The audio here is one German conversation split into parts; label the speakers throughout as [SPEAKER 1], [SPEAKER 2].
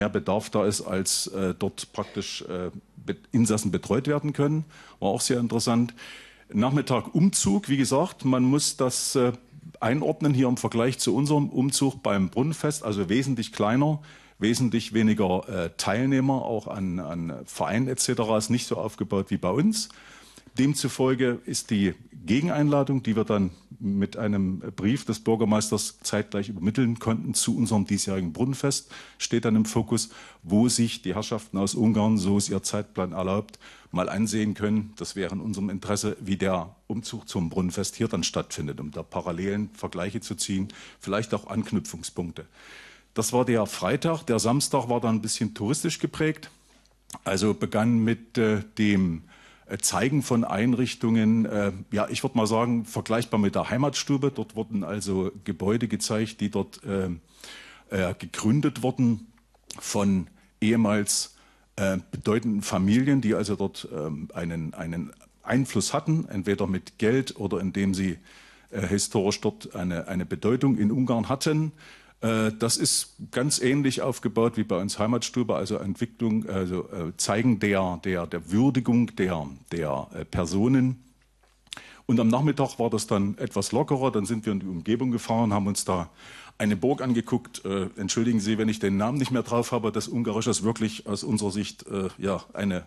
[SPEAKER 1] mehr Bedarf da ist, als dort praktisch Insassen betreut werden können. War auch sehr interessant. Nachmittag Umzug, wie gesagt, man muss das einordnen hier im Vergleich zu unserem Umzug beim Brunnenfest, also wesentlich kleiner, wesentlich weniger Teilnehmer, auch an Vereinen etc. ist nicht so aufgebaut wie bei uns. Demzufolge ist die Gegeneinladung, die wir dann mit einem Brief des Bürgermeisters zeitgleich übermitteln konnten zu unserem diesjährigen Brunnenfest, steht dann im Fokus, wo sich die Herrschaften aus Ungarn, so es ihr Zeitplan erlaubt, mal ansehen können. Das wäre in unserem Interesse, wie der Umzug zum Brunnenfest hier dann stattfindet, um da Parallelen, Vergleiche zu ziehen, vielleicht auch Anknüpfungspunkte. Das war der Freitag. Der Samstag war dann ein bisschen touristisch geprägt. Also begann mit dem Zeigen von Einrichtungen, ja, ich würde mal sagen, vergleichbar mit der Heimatstube. Dort wurden also Gebäude gezeigt, die dort gegründet wurden von ehemals bedeutenden Familien, die also dort einen Einfluss hatten, entweder mit Geld oder indem sie historisch dort eine Bedeutung in Ungarn hatten. Das ist ganz ähnlich aufgebaut wie bei uns Heimatstube, also Entwicklung, also Zeigen der Würdigung der Personen. Und am Nachmittag war das dann etwas lockerer, dann sind wir in die Umgebung gefahren, haben uns da eine Burg angeguckt. Entschuldigen Sie, wenn ich den Namen nicht mehr drauf habe, das Ungarische ist wirklich aus unserer Sicht ja eine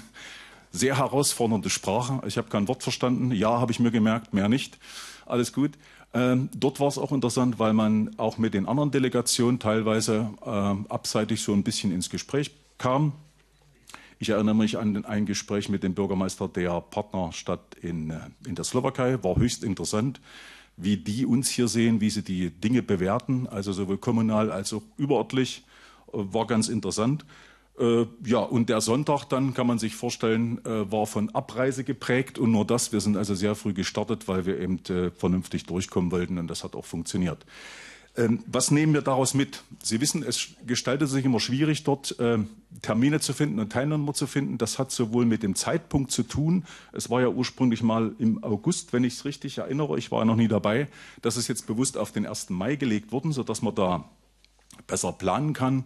[SPEAKER 1] sehr herausfordernde Sprache. Ich habe kein Wort verstanden, ja, habe ich mir gemerkt, mehr nicht. Alles gut. Dort war es auch interessant, weil man auch mit den anderen Delegationen teilweise abseitig so ein bisschen ins Gespräch kam. Ich erinnere mich an ein Gespräch mit dem Bürgermeister der Partnerstadt in der Slowakei. War höchst interessant, wie die uns hier sehen, wie sie die Dinge bewerten, also sowohl kommunal als auch überörtlich. War ganz interessant. Ja, und der Sonntag dann, kann man sich vorstellen, war von Abreise geprägt und nur das. Wir sind also sehr früh gestartet, weil wir eben vernünftig durchkommen wollten und das hat auch funktioniert. Was nehmen wir daraus mit? Sie wissen, es gestaltet sich immer schwierig, dort Termine zu finden und Teilnehmer zu finden. Das hat sowohl mit dem Zeitpunkt zu tun. Es war ja ursprünglich mal im August, wenn ich es richtig erinnere. Ich war ja noch nie dabei. Das ist jetzt bewusst auf den 1. Mai gelegt worden, sodass man da besser planen kann.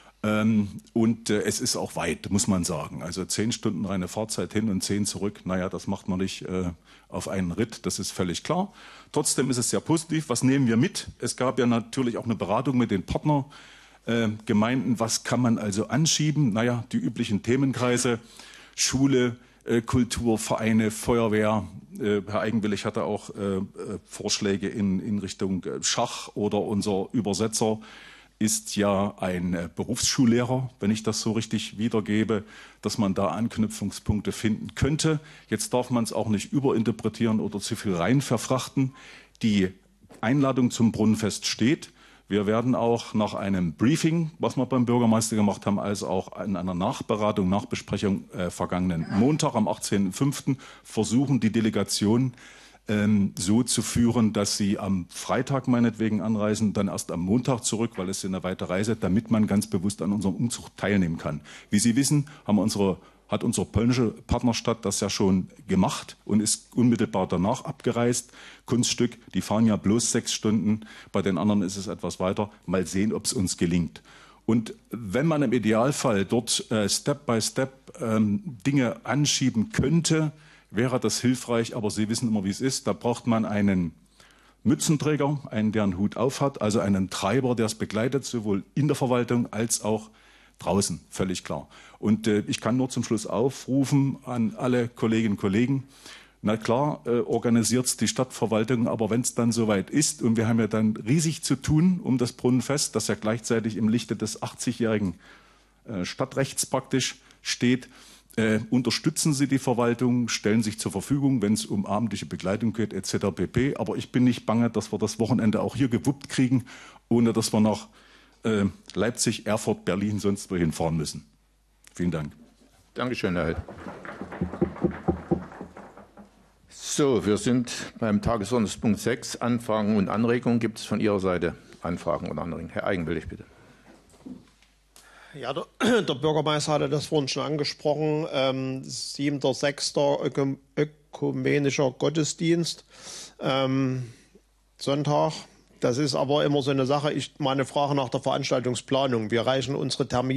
[SPEAKER 1] Und es ist auch weit, muss man sagen. Also 10 Stunden reine Fahrzeit hin und 10 zurück. Naja, das macht man nicht auf einen Ritt, das ist völlig klar. Trotzdem ist es sehr positiv. Was nehmen wir mit? Es gab ja natürlich auch eine Beratung mit den Partnergemeinden. Was kann man also anschieben? Naja, die üblichen Themenkreise, Schule, Kultur, Vereine, Feuerwehr. Herr Eigenwillig hatte auch Vorschläge in Richtung Schach oder unser Übersetzer ist ja ein Berufsschullehrer, wenn ich das so richtig wiedergebe, dass man da Anknüpfungspunkte finden könnte. Jetzt darf man es auch nicht überinterpretieren oder zu viel rein verfrachten. Die Einladung zum Brunnenfest steht. Wir werden auch nach einem Briefing, was wir beim Bürgermeister gemacht haben, als auch in einer Nachberatung, Nachbesprechung vergangenen Montag am 18.05. versuchen, die Delegation so zu führen, dass sie am Freitag meinetwegen anreisen, dann erst am Montag zurück, weil es eine weite Reise, damit man ganz bewusst an unserem Umzug teilnehmen kann. Wie Sie wissen, hat unsere polnische Partnerstadt das ja schon gemacht und ist unmittelbar danach abgereist. Kunststück, die fahren ja bloß 6 Stunden, bei den anderen ist es etwas weiter. Mal sehen, ob es uns gelingt. Und wenn man im Idealfall dort Step by Step Dinge anschieben könnte, wäre das hilfreich, aber Sie wissen immer, wie es ist. Da braucht man einen Mützenträger, einen, der einen Hut auf hat, also einen Treiber, der es begleitet, sowohl in der Verwaltung als auch draußen, völlig klar. Und ich kann nur zum Schluss aufrufen an alle Kolleginnen und Kollegen, na klar, organisiert es die Stadtverwaltung, aber wenn es dann soweit ist, und wir haben ja dann riesig zu tun um das Brunnenfest, das ja gleichzeitig im Lichte des 80-jährigen Stadtrechts praktisch steht, unterstützen Sie die Verwaltung, stellen sich zur Verfügung, wenn es um abendliche Begleitung geht, etc. pp. Aber ich bin nicht bange, dass wir das Wochenende auch hier gewuppt kriegen, ohne dass wir nach Leipzig, Erfurt, Berlin, sonst wohin fahren müssen. Vielen Dank.
[SPEAKER 2] Dankeschön, Herr Held. So, wir sind beim Tagesordnungspunkt 6, Anfragen und Anregungen. Gibt es von Ihrer Seite Anfragen und Anregungen? Herr Eigenwillig, bitte.
[SPEAKER 3] Ja, der Bürgermeister hatte das vorhin schon angesprochen. 7.6. ökumenischer Gottesdienst. Sonntag. Das ist aber immer so eine Sache. Meine Frage nach der Veranstaltungsplanung. Wir reichen unsere Termine